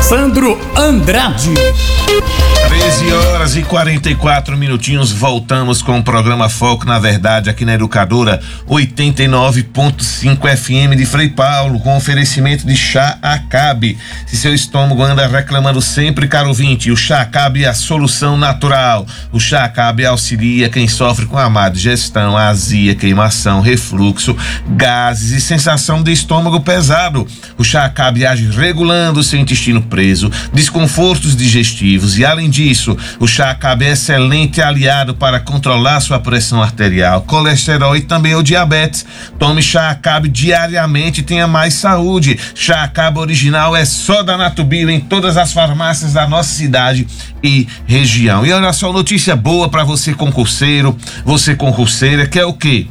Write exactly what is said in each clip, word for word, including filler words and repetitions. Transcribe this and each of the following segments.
Sandro Andrade. treze horas e quarenta e quatro minutinhos, voltamos com o programa Foco na Verdade aqui na Educadora oitenta e nove ponto cinco F M de Frei Paulo, com oferecimento de Chá Acabe. Se seu estômago anda reclamando sempre, caro ouvinte, o Chá Acabe é a solução natural. O Chá Acabe auxilia quem sofre com a má digestão, azia, queimação, refluxo, gases e sensação de estômago pesado. O Chá Acabe age regulando o seu intestino preso, desconfortos digestivos e, além disso, o Chá Acabe é excelente aliado para controlar sua pressão arterial, colesterol e também o diabetes. Tome Chá Acabe diariamente e tenha mais saúde. Chá Acabe original é só da Natubio em todas as farmácias da nossa cidade e região. E olha só, notícia boa para você concurseiro, você concurseira, que é o quê?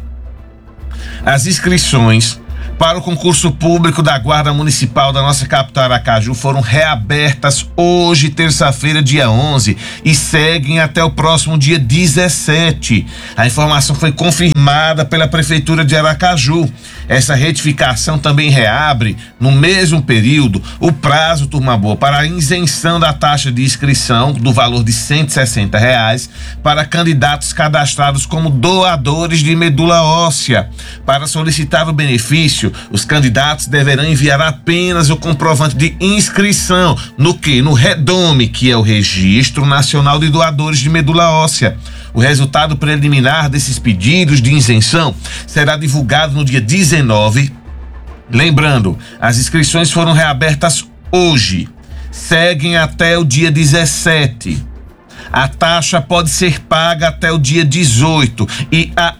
As inscrições para o concurso público da Guarda Municipal da nossa capital Aracaju foram reabertas hoje, terça-feira, dia onze, e seguem até o próximo dia dezessete. A informação foi confirmada pela Prefeitura de Aracaju. Essa retificação também reabre, no mesmo período, o prazo, turma boa, para a isenção da taxa de inscrição do valor de cento e sessenta reais para candidatos cadastrados como doadores de medula óssea. Para solicitar o benefício, os candidatos deverão enviar apenas o comprovante de inscrição no que? No REDOME, que é o Registro Nacional de Doadores de Medula Óssea. O resultado preliminar desses pedidos de isenção será divulgado no dia dezenove. Lembrando, as inscrições foram reabertas hoje, seguem até o dia dezessete. A taxa pode ser paga até o dia dezoito e a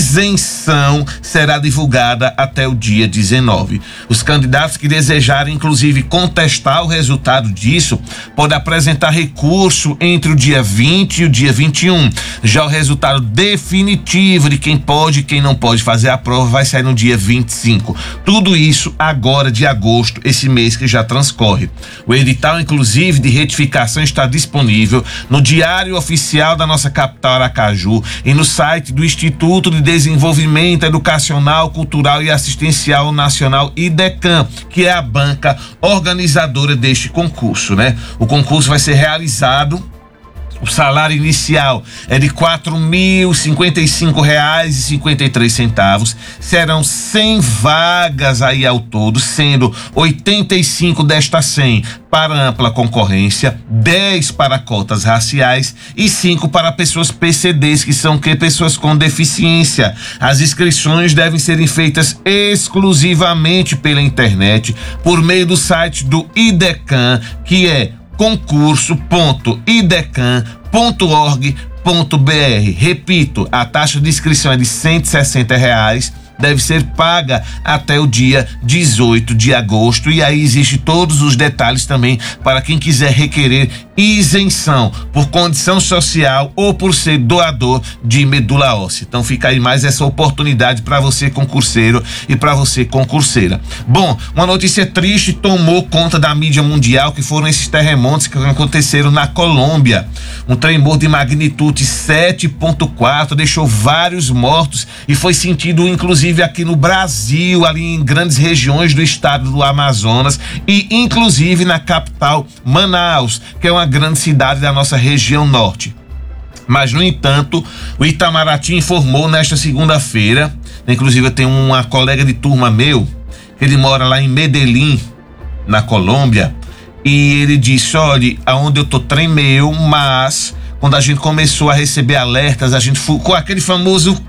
isenção será divulgada até o dia dezenove. Os candidatos que desejarem, inclusive, contestar o resultado disso, podem apresentar recurso entre o dia vinte e o dia vinte e um. Já o resultado definitivo de quem pode e quem não pode fazer a prova vai sair no dia vinte e cinco. Tudo isso agora de agosto, esse mês que já transcorre. O edital, inclusive, de retificação está disponível no Diário Oficial da nossa capital Aracaju e no site do Instituto de Desenvolvimento Educacional, Cultural e Assistencial Nacional, IDECAM, que é a banca organizadora deste concurso, né? O concurso vai ser realizado. O salário inicial é de quatro mil e cinquenta e cinco reais e cinquenta e três centavos. Serão cem vagas aí ao todo, sendo oitenta e cinco destas cem para ampla concorrência, dez para cotas raciais e cinco para pessoas P C Ds, que são que pessoas com deficiência. As inscrições devem ser feitas exclusivamente pela internet por meio do site do IDECAM, que é concurso ponto idecam ponto org ponto br. Repito, a taxa de inscrição é de cento e sessenta reais, deve ser paga até o dia dezoito de agosto, e aí existe todos os detalhes também para quem quiser requerer isenção por condição social ou por ser doador de medula óssea. Então fica aí mais essa oportunidade para você concurseiro e para você concurseira. Bom, uma notícia triste tomou conta da mídia mundial, que foram esses terremotos que aconteceram na Colômbia. Um tremor de magnitude sete ponto quatro deixou vários mortos e foi sentido inclusive aqui no Brasil, ali em grandes regiões do estado do Amazonas e inclusive na capital Manaus, que é uma grande cidade da nossa região norte. Mas, no entanto, o Itamaraty informou nesta segunda-feira, inclusive eu tenho uma colega de turma meu, ele mora lá em Medellín, na Colômbia, e ele disse, olha, aonde eu tô tremeu, mas quando a gente começou a receber alertas, a gente ficou com aquele famoso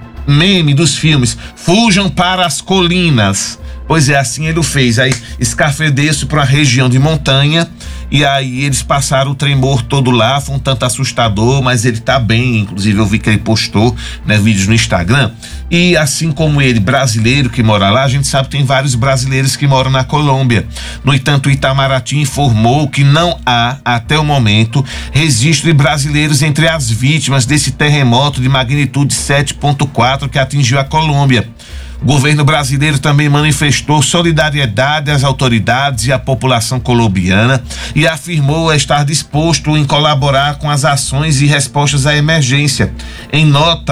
meme dos filmes, fujam para as colinas. Pois é, assim ele o fez. Aí escafedeu-se para uma região de montanha e aí eles passaram o tremor todo lá. Foi um tanto assustador, mas ele tá bem. Inclusive eu vi que ele postou, né, vídeos no Instagram. E assim como ele, brasileiro que mora lá, a gente sabe que tem vários brasileiros que moram na Colômbia. No entanto, o Itamaraty informou que não há, até o momento, registro de brasileiros entre as vítimas desse terremoto de magnitude sete ponto quatro que atingiu a Colômbia. O governo brasileiro também manifestou solidariedade às autoridades e à população colombiana e afirmou estar disposto em colaborar com as ações e respostas à emergência. Em nota,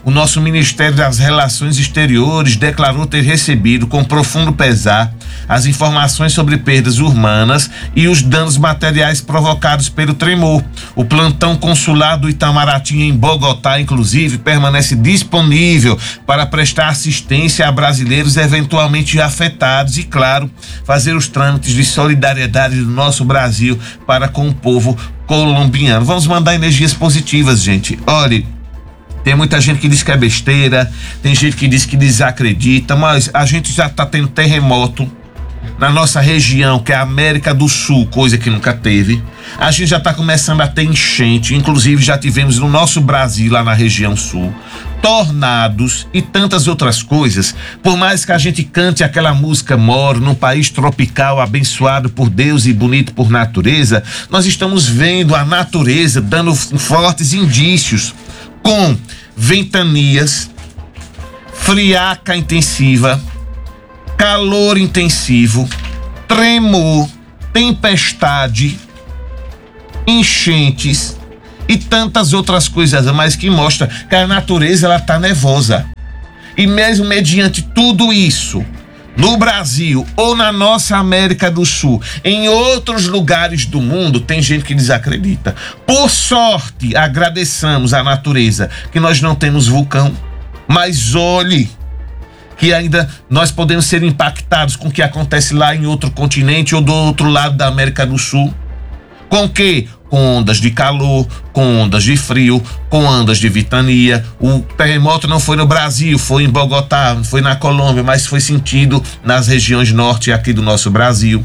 o nosso Ministério das Relações Exteriores declarou ter recebido com profundo pesar as informações sobre perdas humanas e os danos materiais provocados pelo tremor. O plantão consular do Itamaraty em Bogotá, inclusive, permanece disponível para prestar assistência a brasileiros eventualmente afetados e, claro, fazer os trâmites de solidariedade do nosso Brasil para com o povo colombiano. Vamos mandar energias positivas, gente. Olhe, tem muita gente que diz que é besteira, tem gente que diz que desacredita, mas a gente já está tendo terremoto na nossa região, que é a América do Sul, coisa que nunca teve. A gente já está começando a ter enchente, inclusive já tivemos no nosso Brasil, lá na região sul, tornados e tantas outras coisas. Por mais que a gente cante aquela música Moro num país tropical, abençoado por Deus e bonito por natureza, nós estamos vendo a natureza dando fortes indícios com ventanias, friaca intensiva, calor intensivo, tremor, tempestade, enchentes e tantas outras coisas a mais, que mostra que a natureza ela tá nervosa. E mesmo mediante tudo isso, no Brasil ou na nossa América do Sul, em outros lugares do mundo, tem gente que desacredita. Por sorte, agradeçamos à natureza que nós não temos vulcão, mas olhe que ainda nós podemos ser impactados com o que acontece lá em outro continente ou do outro lado da América do Sul. Com o quê? Com ondas de calor, com ondas de frio, com ondas de ventania. O terremoto não foi no Brasil, foi em Bogotá, foi na Colômbia, mas foi sentido nas regiões norte aqui do nosso Brasil.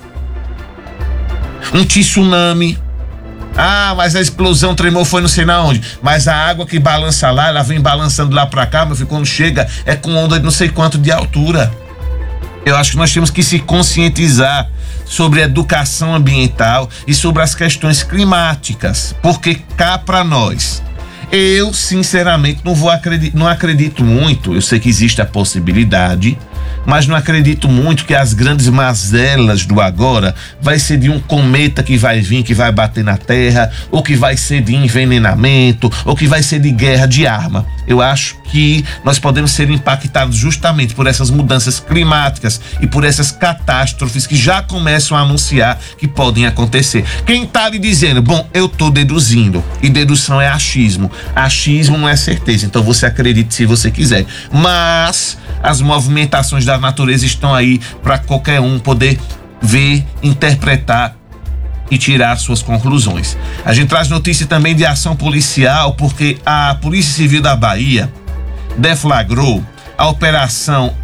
Um tsunami. Ah, mas a explosão, tremor foi não sei na onde. Mas a água que balança lá, ela vem balançando lá pra cá, meu filho, quando chega é com onda de não sei quanto de altura. Eu acho que nós temos que se conscientizar sobre educação ambiental e sobre as questões climáticas, porque cá pra nós, eu sinceramente não vou acreditar, não acredito muito. Eu sei que existe a possibilidade, mas não acredito muito que as grandes mazelas do agora vai ser de um cometa que vai vir, que vai bater na Terra, ou que vai ser de envenenamento, ou que vai ser de guerra de arma. Eu acho que nós podemos ser impactados justamente por essas mudanças climáticas e por essas catástrofes que já começam a anunciar que podem acontecer. Quem tá lhe dizendo? Bom, eu tô deduzindo, e dedução é achismo. Achismo não é certeza, então você acredite se você quiser. Mas as movimentações da natureza estão aí para qualquer um poder ver, interpretar e tirar suas conclusões. A gente traz notícia também de ação policial, porque a Polícia Civil da Bahia deflagrou a operação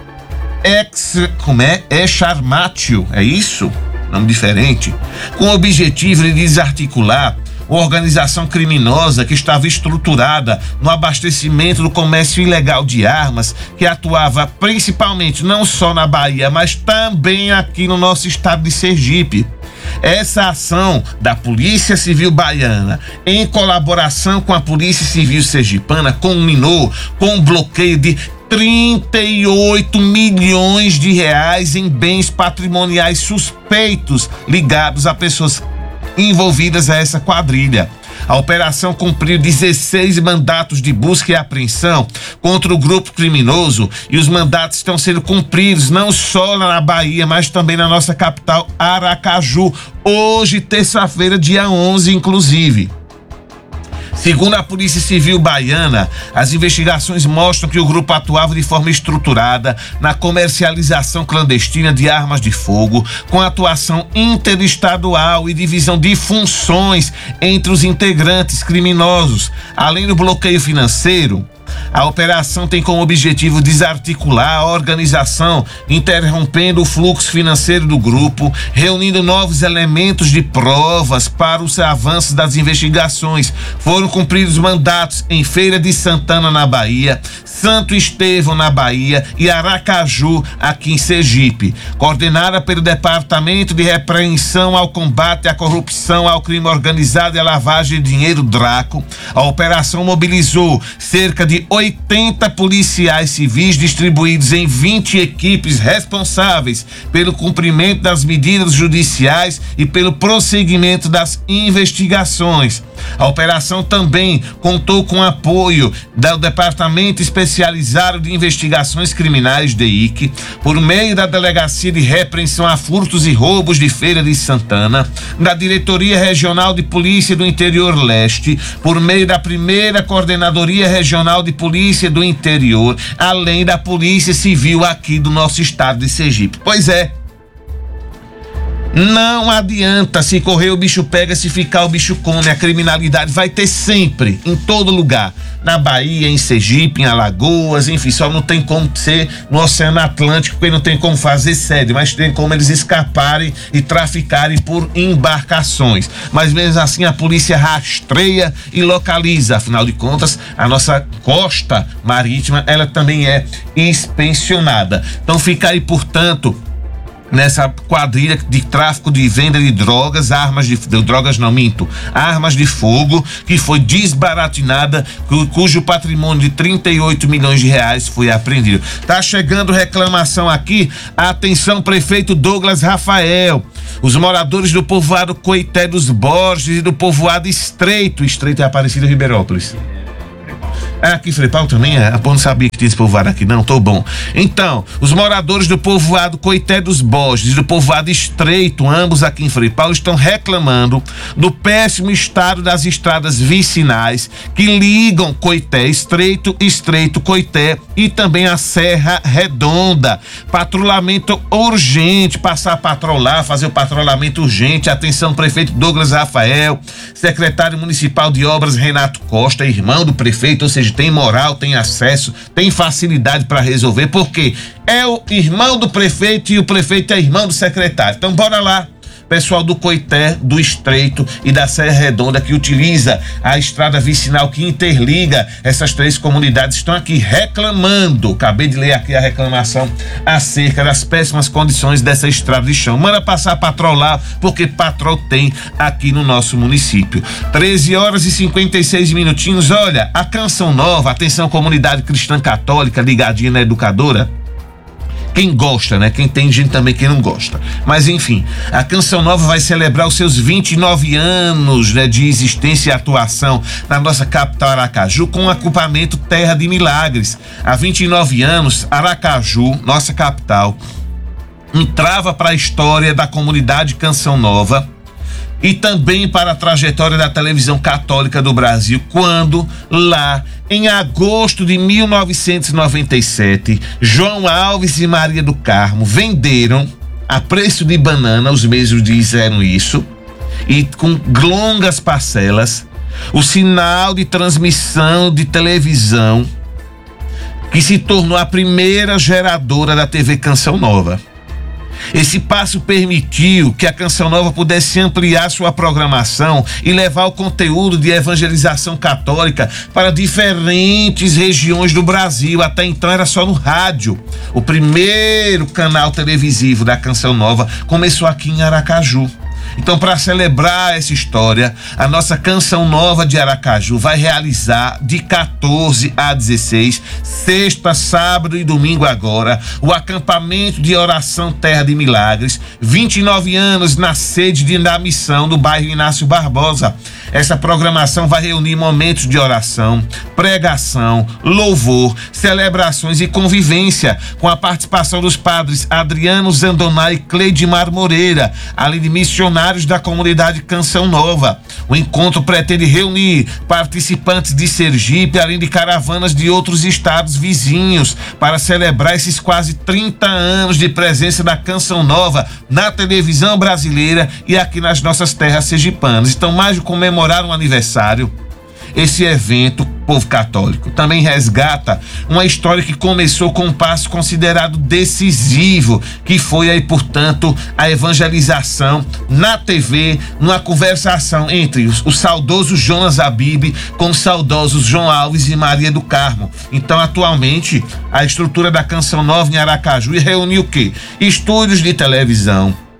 ex, como é? Echarmatio, é isso? Nome diferente. Com o objetivo de desarticular uma organização criminosa que estava estruturada no abastecimento do comércio ilegal de armas, que atuava principalmente não só na Bahia, mas também aqui no nosso estado de Sergipe. Essa ação da Polícia Civil Baiana, em colaboração com a Polícia Civil Sergipana, culminou com um bloqueio de trinta e oito milhões de reais em bens patrimoniais suspeitos ligados a pessoas envolvidas a essa quadrilha. A operação cumpriu dezesseis mandatos de busca e apreensão contra o grupo criminoso, e os mandatos estão sendo cumpridos não só na Bahia, mas também na nossa capital, Aracaju, hoje, terça-feira, dia onze, inclusive. Segundo a Polícia Civil Baiana, as investigações mostram que o grupo atuava de forma estruturada na comercialização clandestina de armas de fogo, com atuação interestadual e divisão de funções entre os integrantes criminosos. Além do bloqueio financeiro, a operação tem como objetivo desarticular a organização, interrompendo o fluxo financeiro do grupo, reunindo novos elementos de provas para os avanços das investigações. Foram cumpridos mandatos em Feira de Santana, na Bahia, Santo Estevão, na Bahia, e Aracaju, aqui em Sergipe. Coordenada pelo Departamento de Repreensão ao Combate à Corrupção, ao Crime Organizado e à Lavagem de Dinheiro, DRACO, a operação mobilizou cerca de de oitenta policiais civis distribuídos em vinte equipes responsáveis pelo cumprimento das medidas judiciais e pelo prosseguimento das investigações. A operação também contou com apoio do Departamento Especializado de Investigações Criminais, D I C, por meio da Delegacia de Repreensão a Furtos e Roubos de Feira de Santana, da Diretoria Regional de Polícia do Interior Leste, por meio da primeira Coordenadoria Regional de Polícia do Interior, além da Polícia Civil aqui do nosso estado de Sergipe. Pois é, não adianta, se correr o bicho pega, se ficar o bicho come. A criminalidade vai ter sempre, em todo lugar. Na Bahia, em Sergipe, em Alagoas, enfim, só não tem como ser no Oceano Atlântico, porque não tem como fazer sede, mas tem como eles escaparem e traficarem por embarcações. Mas mesmo assim a polícia rastreia e localiza. Afinal de contas, a nossa costa marítima, ela também é inspecionada. Então fica aí, portanto, nessa quadrilha de tráfico de venda de drogas, armas de, de drogas não minto, armas de fogo, que foi desbaratinada, cu, cujo patrimônio de trinta e oito milhões de reais foi apreendido. Tá chegando reclamação aqui. Atenção, prefeito Douglas Rafael. Os moradores do povoado Coité dos Borges e do povoado Estreito, Estreito é Aparecida Ribeirópolis. É aqui em Frei Paulo também é? Eu não sabia que tinha esse povoado aqui, não, tô bom. Então, os moradores do povoado Coité dos Borges e do povoado Estreito, ambos aqui em Frei Paulo, estão reclamando do péssimo estado das estradas vicinais que ligam Coité Estreito, Estreito Coité e também a Serra Redonda. Patrulhamento urgente, passar a patrolar, fazer o patrulhamento urgente. Atenção, prefeito Douglas Rafael, secretário municipal de obras Renato Costa, irmão do prefeito, ou seja, tem moral, tem acesso, tem facilidade para resolver, porque é o irmão do prefeito e o prefeito é irmão do secretário. Então bora lá, pessoal do Coité, do Estreito e da Serra Redonda, que utiliza a estrada vicinal que interliga essas três comunidades, estão aqui reclamando. Acabei de ler aqui a reclamação acerca das péssimas condições dessa estrada de chão. Manda passar a patrolar, porque patrol tem aqui no nosso município. treze horas e cinquenta e seis minutinhos. Olha, a Canção Nova, atenção, comunidade cristã católica ligadinha na Educadora. Quem gosta, né? Quem tem gente também que não gosta. Mas enfim, a Canção Nova vai celebrar os seus vinte e nove anos, né, de existência e atuação na nossa capital Aracaju com o acampamento Terra de Milagres. Há vinte e nove anos, Aracaju, nossa capital, entrava para a história da comunidade Canção Nova e também para a trajetória da televisão católica do Brasil, quando lá em agosto de mil novecentos e noventa e sete, João Alves e Maria do Carmo venderam a preço de banana, os mesmos disseram isso, e com longas parcelas, o sinal de transmissão de televisão que se tornou a primeira geradora da T V Canção Nova. Esse passo permitiu que a Canção Nova pudesse ampliar sua programação e levar o conteúdo de evangelização católica para diferentes regiões do Brasil. Até então era só no rádio. O primeiro canal televisivo da Canção Nova começou aqui em Aracaju. Então, para celebrar essa história, a nossa Canção Nova de Aracaju vai realizar de quatorze a dezesseis, sexta, sábado e domingo agora, o acampamento de oração Terra de Milagres, vinte e nove anos na sede de, da missão do bairro Inácio Barbosa. Essa programação vai reunir momentos de oração, pregação, louvor, celebrações e convivência, com a participação dos padres Adriano Zandonai e Cleidimar Moreira, além de missionários da comunidade Canção Nova. O encontro pretende reunir participantes de Sergipe, além de caravanas de outros estados vizinhos, para celebrar esses quase trinta anos de presença da Canção Nova na televisão brasileira e aqui nas nossas terras sergipanas. Então, mais de comemorar um aniversário, esse evento, povo católico, também resgata uma história que começou com um passo considerado decisivo, que foi aí, portanto, a evangelização na T V, numa conversação entre o, o saudoso Jonas Abib com os saudosos João Alves e Maria do Carmo. Então, atualmente, a estrutura da Canção Nova em Aracaju reuniu o quê? Estúdios de televisão,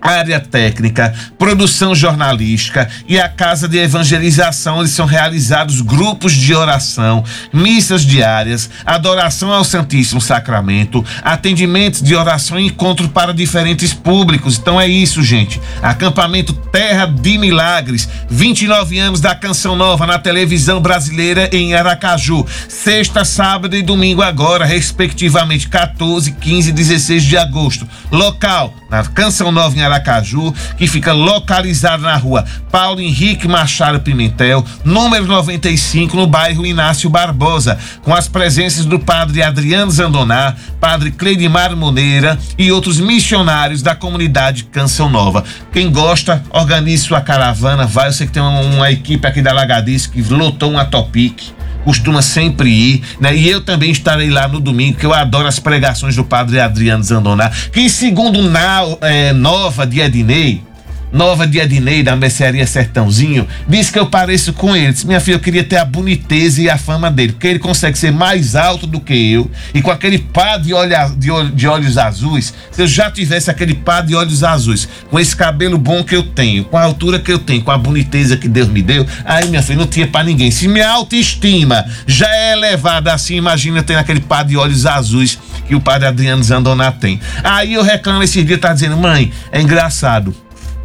área técnica, produção jornalística e a casa de evangelização, onde são realizados grupos de oração, missas diárias, adoração ao Santíssimo Sacramento, atendimentos de oração e encontro para diferentes públicos. Então é isso, gente. Acampamento Terra de Milagres, vinte e nove anos da Canção Nova na televisão brasileira em Aracaju. Sexta, sábado e domingo agora, respectivamente, quatorze, quinze e dezesseis de agosto. Local, na Canção Nova em Aracaju, que fica localizado na rua Paulo Henrique Machado Pimentel, número noventa e cinco, no bairro Inácio Barbosa, com as presenças do padre Adriano Zandoná, padre Cleidimar Moneira e outros missionários da comunidade Canção Nova. Quem gosta, organize sua caravana, vai. Eu sei que tem uma, uma equipe aqui da Lagadice que lotou uma Topic, costuma sempre ir, né? E eu também estarei lá no domingo, que eu adoro as pregações do padre Adriano Zandoná, que segundo na, é, Nova de Ednei, Nova de Ednei, da mercearia Sertãozinho, disse que eu pareço com ele. Disse, minha filha, eu queria ter a boniteza e a fama dele, porque ele consegue ser mais alto do que eu, e com aquele pá de, olho, de, olho, de olhos azuis, se eu já tivesse aquele pá de olhos azuis, com esse cabelo bom que eu tenho, com a altura que eu tenho, com a boniteza que Deus me deu, aí, minha filha, não tinha pra ninguém. Se minha autoestima já é elevada assim, imagina eu tendo aquele pá de olhos azuis que o padre Adriano Zandoná tem. Aí eu reclamo esse dia, tá dizendo, mãe, é engraçado,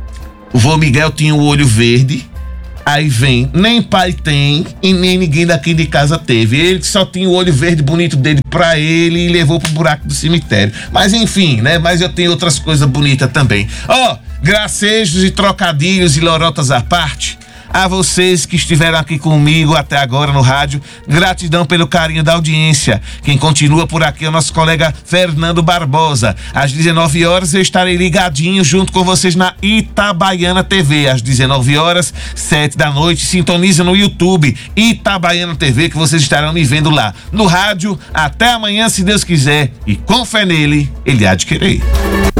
o vô Miguel tinha o olho verde, aí vem, nem pai tem e nem ninguém daqui de casa teve. Ele só tinha o olho verde bonito dele pra ele e levou pro buraco do cemitério. Mas enfim, né? Mas eu tenho outras coisas bonitas também. Ó, oh, gracejos e trocadilhos e lorotas à parte, a vocês que estiveram aqui comigo até agora no rádio, gratidão pelo carinho da audiência. Quem continua por aqui é o nosso colega Fernando Barbosa. Às dezenove horas eu estarei ligadinho junto com vocês na Itabaiana T V. Às dezenove horas, sete da noite, sintoniza no YouTube Itabaiana T V, que vocês estarão me vendo lá. No rádio, até amanhã, se Deus quiser, e com fé nele, ele há de querer.